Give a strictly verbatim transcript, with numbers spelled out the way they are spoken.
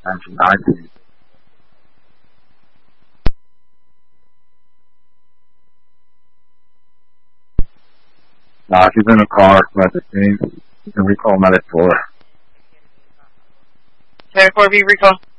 nineteen ninety. Nah, she's in a car at the scene. You can recall medic four. ten four B recall.